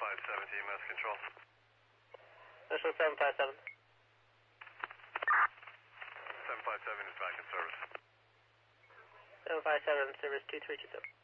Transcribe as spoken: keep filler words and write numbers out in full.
five seven to E M S control. Initial seven five seven. seven five seven is back in service. seven five seven, service two three two seven.